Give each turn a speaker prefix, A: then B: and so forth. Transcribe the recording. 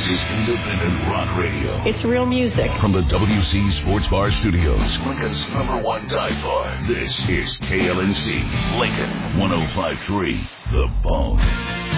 A: This is independent rock radio.
B: It's real music.
A: From the WC Sports Bar Studios, Lincoln's #1 dive bar. This is KLNC, Lincoln 105.3, The Bone.